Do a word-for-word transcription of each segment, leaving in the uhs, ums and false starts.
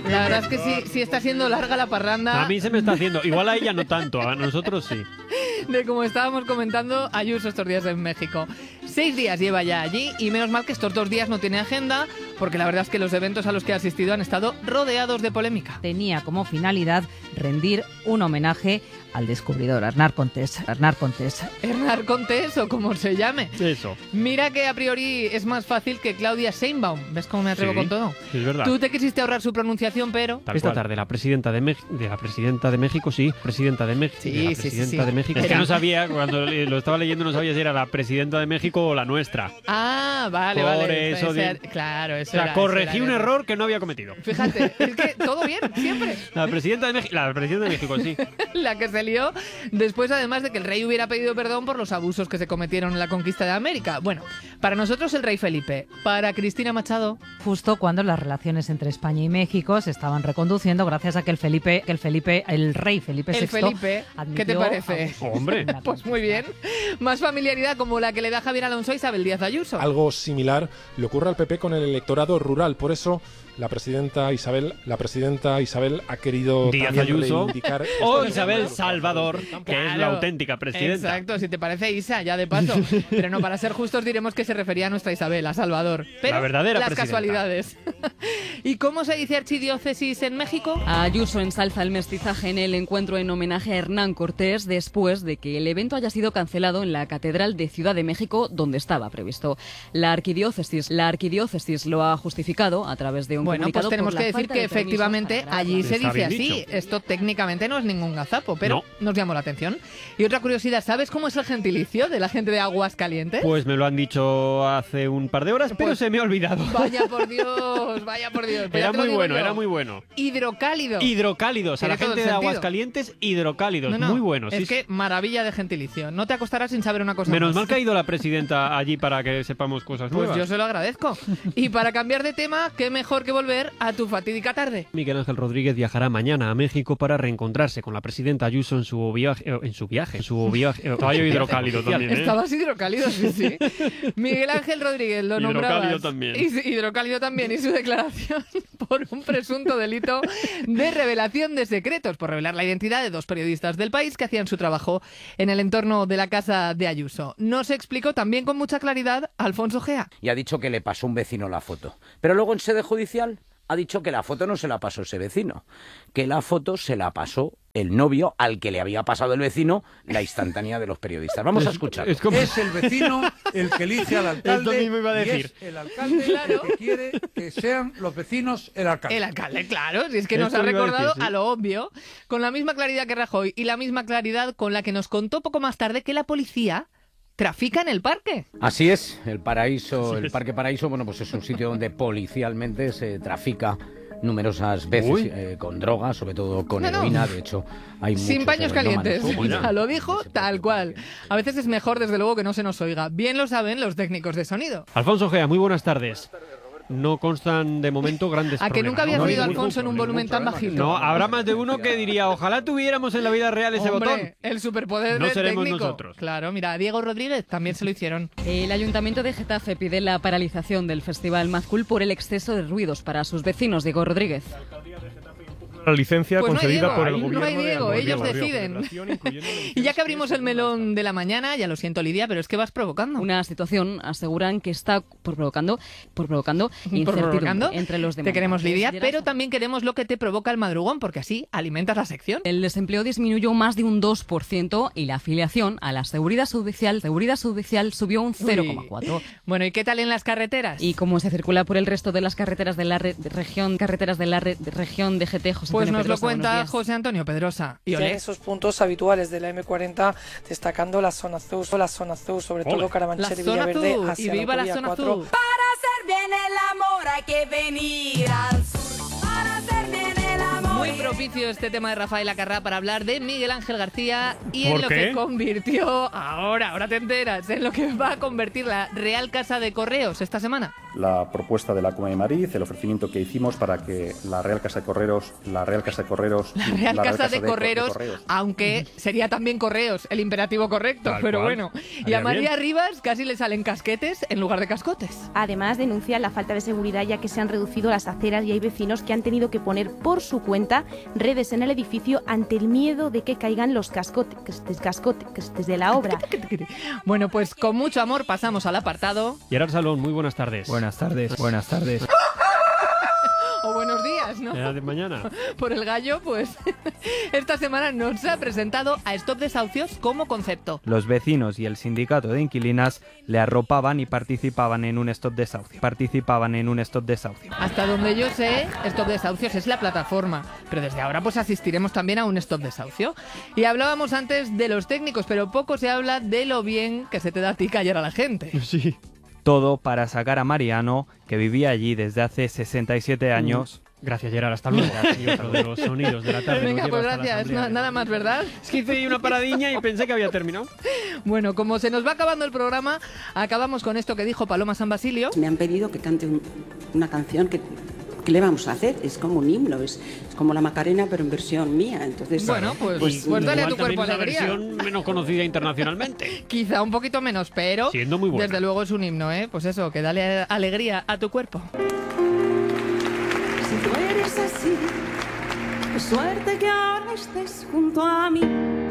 La verdad es que sí, sí está siendo larga la parranda. A mí se me está haciendo, igual a ella no tanto, a nosotros sí. De como estábamos comentando, Ayuso estos días en México. Seis días lleva ya allí y menos mal que estos dos días no tiene agenda, porque la verdad es que los eventos a los que ha asistido han estado rodeados de polémica. Tenía como finalidad rendir un homenaje al descubridor Hernán Cortés. Hernán Cortés. Hernán Cortés o como se llame. Eso. Mira que a priori es más fácil que Claudia Sheinbaum. ¿Ves cómo me atrevo Sí, con todo? Es verdad. Tú te quisiste ahorrar su pronunciación, pero... Tal Esta cual. tarde la presidenta de, Mex- de la presidenta de México, sí, presidenta de, Me- Sí, de la sí, presidenta sí, sí. de México. Es que no sabía, cuando lo estaba leyendo no sabía si era la presidenta de México o la nuestra. Ah, vale, Por vale. eso Ese- de- Claro, eso O sea, era, corregí eso un era error que no había cometido. Fíjate, es que todo bien, siempre. La presidenta de México, la presidenta de México, sí. La que se lió después, además de que el rey hubiera pedido perdón por los abusos que se cometieron en la conquista de América. Bueno, para nosotros el rey Felipe, para Cristina Machado... Justo cuando las relaciones entre España y México se estaban reconduciendo gracias a que el Felipe, que el Felipe, el rey Felipe El sexto Felipe, ¿qué te parece? a- Hombre. Pues muy bien. Más familiaridad como la que le da Javier Alonso a Isabel Díaz Ayuso. Algo similar le ocurre al P P con el electorado rural. Por eso la presidenta Isabel, la presidenta Isabel ha querido Díaz también Ayuso reivindicar o este Isabel ejemplo. Salvador, que es Claro. la auténtica presidenta. Exacto, si te parece Isa, ya de paso. Pero no, para ser justos diremos que se refería a nuestra Isabel, a Salvador. Pero La verdadera las presidenta. casualidades. ¿Y cómo se dice archidiócesis en México? Ayuso ensalza el mestizaje en el encuentro en homenaje a Hernán Cortés después de que el evento haya sido cancelado en la Catedral de Ciudad de México, donde estaba previsto. La arquidiócesis, la arquidiócesis lo ha justificado a través de un Bueno, comunicado pues tenemos por la que decir falta que de permisos efectivamente para allí se Está dice bien así. dicho. Esto técnicamente no es ningún gazapo, pero No. nos llamó la atención. Y otra curiosidad, ¿sabes cómo es el gentilicio de la gente de Aguascalientes? Pues me lo han dicho hace un par de horas, pero Pues- se me ha olvidado. Vaya por Dios, vaya por Dios. Pues ya Era te lo muy digo bueno, yo. era muy bueno. Hidrocálido. Hidrocálidos, a la Tiene todo gente el de sentido. Aguascalientes, hidrocálidos, No, no, muy buenos. Es sí, que maravilla de gentilicio. No te acostarás sin saber una cosa Menos más. mal que ha ido la presidenta allí para que sepamos cosas Pues nuevas. yo se lo agradezco. Y para cambiar de tema, qué mejor que volver a tu fatídica tarde. Miguel Ángel Rodríguez viajará mañana a México para reencontrarse con la presidenta Ayuso en su viaje. eh, En su viaje. En su viaje. eh, Caballo hidrocálido también, ¿eh? Estabas hidrocálido, sí, sí. Miguel Ángel Rodríguez lo nombraba. Hidrocálido también. Hidrocálido también. Y su declaración por un presunto delito de revelación de secretos, por revelar la identidad de dos periodistas del país que hacían su trabajo en el entorno de la casa de Ayuso. Nos explicó también con mucha claridad Alfonso Gea. Y ha dicho que le pasó un vecino la foto. Pero luego en sede judicial ha dicho que la foto no se la pasó ese vecino, que la foto se la pasó el novio al que le había pasado el vecino la instantánea de los periodistas. Vamos a escuchar. Es como- Es el vecino el que elige al alcalde. Esto mismo iba a y decir. es el alcalde Claro. el que quiere que sean los vecinos el alcalde. El alcalde, claro, si es que nos Esto ha iba a recordado decir, sí. a lo obvio, con la misma claridad que Rajoy y la misma claridad con la que nos contó poco más tarde que la policía trafica en el parque. Así es, el paraíso, el Parque Paraíso, bueno, pues es un sitio donde policialmente se trafica numerosas veces Uy. eh, con drogas, sobre todo con No, no. heroína. De hecho, hay Sin muchos paños heroinómanos. calientes. Mira. Ya lo dijo Ese propio tal cual. parque. A veces es mejor, desde luego, que no se nos oiga. Bien lo saben los técnicos de sonido. Alfonso Gea, muy buenas tardes. No constan de momento grandes ¿A que problemas. nunca habías ¿no? oído a Ningún- Alfonso en un ningún volumen tan problema. bajito? No, habrá más de uno que diría, ojalá tuviéramos en la vida real ese botón. Hombre, el superpoder No del seremos técnico. nosotros. Claro, mira, a Diego Rodríguez también se lo hicieron. El Ayuntamiento de Getafe pide la paralización del Festival Mazcool por el exceso de ruidos para sus vecinos. Diego Rodríguez. La licencia Pues no hay concedida Diego, por el ahí no gobierno hay de Diego, Andorra, ellos Barrio, deciden. Federación, incluyendo Y ya que abrimos el melón de la mañana, ya lo siento, Lidia, pero es que vas provocando. Una situación, aseguran, que está por provocando, por provocando ¿Por incertidumbre provocando? entre los demás. Te queremos, Lidia, pero también queremos lo que te provoca el madrugón, porque así alimentas la sección. El desempleo disminuyó más de un dos por ciento y la afiliación a la Seguridad Social, Seguridad Social subió un cero coma cuatro. Bueno, ¿y qué tal en las carreteras? Y como se circula por el resto de las carreteras de la re- de región, carreteras de la re- de región de G T, José Pues Antonio nos lo Pedrosa, buenos cuenta días. José Antonio Pedrosa. Y Ya en olé. esos puntos habituales de la M cuarenta, destacando la zona azul, la zona azul, sobre Ole. todo Carabanchel La y zona Villaverde, azul, hacia y viva la autovía zona cuatro. azul. Para hacer bien el amor hay que venir al sur. Para hacer bien el amor. Muy propicio este tema de Rafael Acarrá para hablar de Miguel Ángel García y en ¿Por lo qué? que convirtió, ahora, ahora te enteras, en lo que va a convertir la Real Casa de Correos esta semana. la propuesta de la Comunidad de Madrid, el ofrecimiento que hicimos para que la Real Casa de Correos, la Real Casa de Correos, La Real la Casa, Real de, de Correros, de Correos. aunque sería también Correos, el imperativo correcto, Tal pero cual. bueno. Y Haría a María bien. Rivas casi le salen casquetes en lugar de cascotes. Además, denuncian la falta de seguridad ya que se han reducido las aceras y hay vecinos que han tenido que poner por su cuenta redes en el edificio ante el miedo de que caigan los cascotes, cascotes desde la obra. Bueno, pues con mucho amor pasamos al apartado. Gerard Salón, muy buenas tardes. Buenas tardes, buenas tardes. O buenos días, ¿no? Era de mañana. Por el gallo, pues esta semana nos ha presentado a Stop Desahucios como concepto. Los vecinos y el sindicato de inquilinas le arropaban y participaban en un stop desahucio. Participaban en un stop desahucio. Hasta donde yo sé, Stop Desahucios es la plataforma, pero desde ahora pues asistiremos también a un Stop Desahucio. Y hablábamos antes de los técnicos, pero poco se habla de lo bien que se te da a ti callar a la gente. Sí. Todo para sacar a Mariano, que vivía allí desde hace sesenta y siete años. Gracias, Gerard. Hasta luego. Y otro de los sonidos de la tarde. Venga, nos pues lleva hasta la gracias. asamblea. Na- nada más, ¿verdad? Es que hice una paradiña y pensé que había terminado. Bueno, como se nos va acabando el programa, acabamos con esto que dijo Paloma San Basilio. Me han pedido que cante un- una canción que... ¿Qué le vamos a hacer? Es como un himno, es, es como la Macarena, pero en versión mía. Entonces, Bueno, pues, pues, dale a tu Igual cuerpo también una alegría. versión menos conocida internacionalmente. Quizá un poquito menos, pero Siendo muy buena. desde luego es un himno, ¿eh? Pues eso, que dale alegría a tu cuerpo. Si tú eres así, qué suerte que ahora estés junto a mí.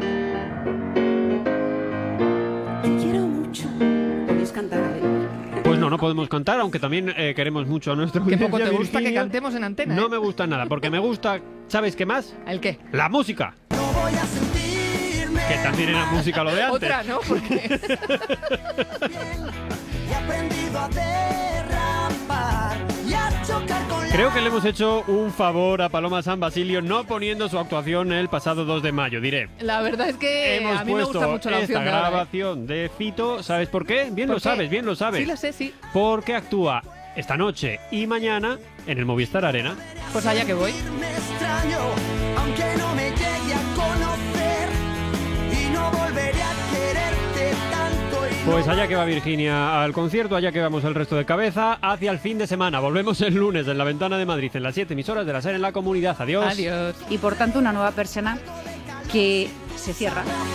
Te quiero mucho. podéis cantar a él. Pues no, no podemos cantar, aunque también eh, queremos mucho a nuestra Qué audiencia, poco te gusta que Virginia. cantemos en antena, No ¿eh? me gusta nada, porque me gusta, ¿sabes qué más? ¿El qué? La música. Que también era música lo de antes. Otra, ¿no? Porque... He aprendido a derrapar y a chocar con la... Creo que le hemos hecho un favor a Paloma San Basilio no poniendo su actuación el pasado dos de mayo, diré. La verdad es que Hemos a mí me puesto gusta mucho la esta opción de ahora, ¿eh? grabación de Fito, ¿sabes por qué? Bien ¿Por lo qué? sabes, bien lo sabes. Sí, lo sé, sí. Porque actúa esta noche y mañana en el Movistar Arena. Pues allá que voy. Me extraño, aunque no me llegue a conocer y no volveré a quererte tanto y Pues no allá que va Virginia al concierto, allá que vamos el resto de cabeza, hacia el fin de semana. Volvemos el lunes en La Ventana de Madrid, en las siete emisoras de la SER en la comunidad. Adiós. Adiós. Y por tanto una nueva persona que se cierra.